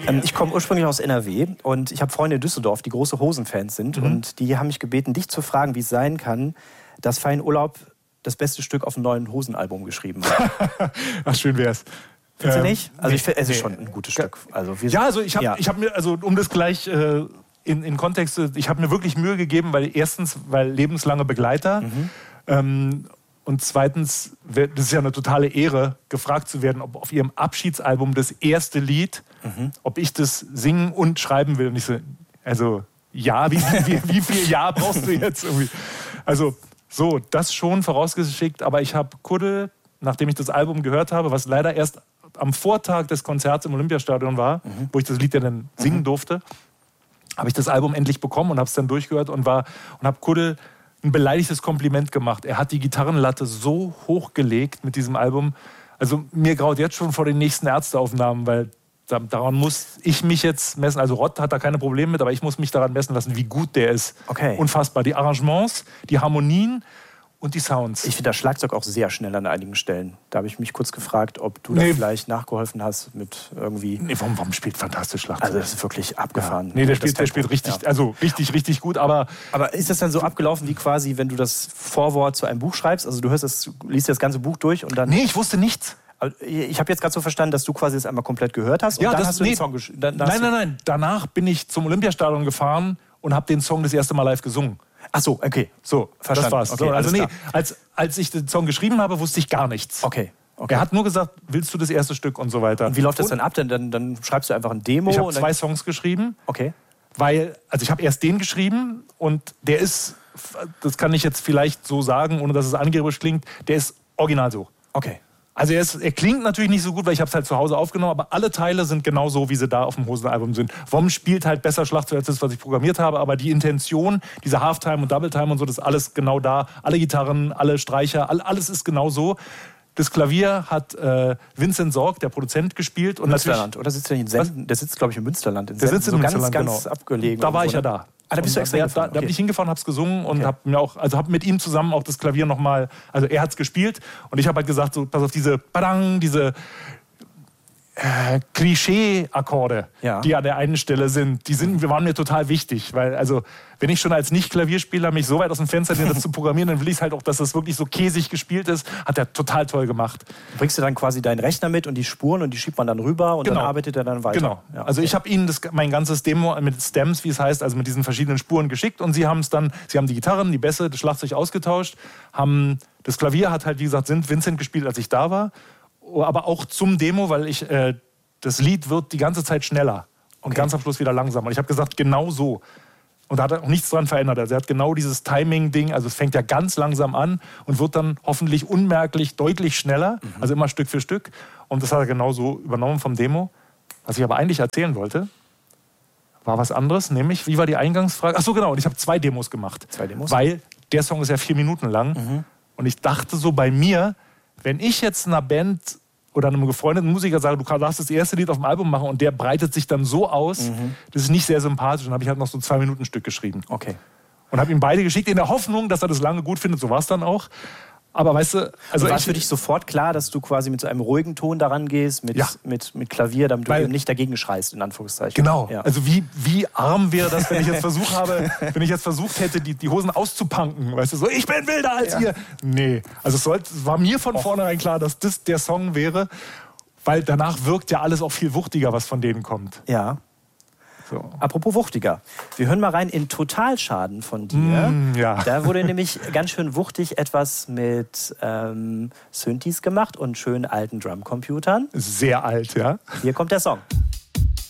Ich komme ursprünglich aus NRW und ich habe Freunde in Düsseldorf, die große Hosen-Fans sind. Und die haben mich gebeten, dich zu fragen, wie es sein kann, dass Fein Urlaub das beste Stück auf dem neuen Hosen-Album geschrieben hat. Ach, schön wär's. Findest du nicht? Also ich finde, es ist schon ein gutes Stück. Also ich habe mir, also um das gleich in Kontext, ich habe mir wirklich Mühe gegeben, weil lebenslange Begleiter und zweitens, das ist ja eine totale Ehre, gefragt zu werden, ob auf ihrem Abschiedsalbum das erste Lied, ob ich das singen und schreiben will. Und ich so, also ja, wie viel Ja brauchst du jetzt irgendwie? Also so, das schon vorausgeschickt, aber ich habe Kuddel, nachdem ich das Album gehört habe, was leider erst am Vortag des Konzerts im Olympiastadion war, wo ich das Lied ja dann singen durfte, habe ich das Album endlich bekommen und habe es dann durchgehört und habe Kuddel ein beleidigtes Kompliment gemacht. Er hat die Gitarrenlatte so hochgelegt mit diesem Album. Also mir graut jetzt schon vor den nächsten Ärzteaufnahmen, weil daran muss ich mich jetzt messen. Also Rott hat da keine Probleme mit, aber ich muss mich daran messen lassen, wie gut der ist. Okay. Unfassbar. Die Arrangements, die Harmonien und die Sounds. Ich finde das Schlagzeug auch sehr schnell an einigen Stellen. Da habe ich mich kurz gefragt, ob du da vielleicht nachgeholfen hast mit irgendwie... Nee, warum spielt fantastisch Schlagzeug? Also das ist wirklich abgefahren. Ja. Nee, der spielt richtig, also richtig gut, aber ist das dann so abgelaufen wie quasi, wenn du das Vorwort zu einem Buch schreibst? Also du liest das ganze Buch durch und dann... Nee, ich wusste nichts. Ich habe jetzt gerade so verstanden, dass du quasi das einmal komplett gehört hast und dann hast du den Song geschrieben. Nein. Danach bin ich zum Olympiastadion gefahren und habe den Song das erste Mal live gesungen. Ach so, okay. So, verstanden. Das war's. Okay, so, also als ich den Song geschrieben habe, wusste ich gar nichts. Okay. Er hat nur gesagt, willst du das erste Stück und so weiter. Und wie läuft das dann ab? Dann schreibst du einfach ein Demo? Ich habe 2 Songs geschrieben. Okay. Also ich habe erst den geschrieben und der ist, das kann ich jetzt vielleicht so sagen, ohne dass es angeberisch klingt, der ist original so. Okay. Also er klingt natürlich nicht so gut, weil ich habe es halt zu Hause aufgenommen, aber alle Teile sind genau so, wie sie da auf dem Hosenalbum sind. Vom spielt halt besser Schlagzeug als das, was ich programmiert habe, aber die Intention, diese Halftime und Doubletime und so, das ist alles genau da. Alle Gitarren, alle Streicher, alles ist genau so. Das Klavier hat Vincent Sorg, der Produzent, gespielt. Und Münsterland, oder sitzt der in Senden? Der sitzt, glaube ich, im Münsterland. Der sitzt in Münsterland, ganz abgelegen. Da war ich ja da. Da bist du extra hingefahren? Da bin ich hingefahren, habe es gesungen und habe mit ihm zusammen auch das Klavier nochmal, also er hat es gespielt und ich habe halt gesagt, so, pass auf, diese Klischee-Akkorde, die an der einen Stelle sind, waren mir total wichtig, weil also wenn ich schon als Nicht-Klavierspieler mich so weit aus dem Fenster lehne, das zu programmieren, dann will ich halt auch, dass das wirklich so käsig gespielt ist. Hat er total toll gemacht. Bringst du dann quasi deinen Rechner mit und die Spuren und die schiebt man dann rüber und dann arbeitet er dann weiter? Genau. Ja, also ich habe ihnen mein ganzes Demo mit Stems, wie es heißt, also mit diesen verschiedenen Spuren geschickt und sie haben die Gitarren, die Bässe, das Schlagzeug ausgetauscht, das Klavier hat halt, wie gesagt, Vincent gespielt, als ich da war, aber auch zum Demo, weil das Lied wird die ganze Zeit schneller und ganz am Schluss wieder langsamer. Und ich habe gesagt, genau so. Und da hat er auch nichts dran verändert. Also er hat genau dieses Timing-Ding, also es fängt ja ganz langsam an und wird dann hoffentlich unmerklich deutlich schneller, also immer Stück für Stück. Und das hat er genau so übernommen vom Demo. Was ich aber eigentlich erzählen wollte, war was anderes, nämlich, wie war die Eingangsfrage? Ach so, genau, und ich habe 2 Demos gemacht. 2 Demos? Weil der Song ist ja 4 Minuten lang. Und ich dachte so bei mir, wenn ich jetzt einer Band oder einem befreundeten Musiker sage, du darfst das erste Lied auf dem Album machen und der breitet sich dann so aus, das ist nicht sehr sympathisch. Und dann habe ich halt noch so ein 2-Minuten-Stück geschrieben. Okay. Und habe ihm beide geschickt, in der Hoffnung, dass er das lange gut findet. So war es dann auch. Aber weißt du... Also war es für dich sofort klar, dass du quasi mit so einem ruhigen Ton daran gehst, mit Klavier, damit du eben nicht dagegen schreist, in Anführungszeichen. Genau. Ja. Also wie arm wäre das, wenn ich jetzt versucht hätte, die Hosen auszupunken. Weißt du, so, ich bin wilder als ihr. Nee. Also es war mir von vornherein klar, dass das der Song wäre, weil danach wirkt ja alles auch viel wuchtiger, was von denen kommt. Ja. So. Apropos wuchtiger. Wir hören mal rein in Totalschaden von dir. Da wurde nämlich ganz schön wuchtig etwas mit Synthes gemacht und schönen alten Drumcomputern. Sehr alt, ja. Hier kommt der Song.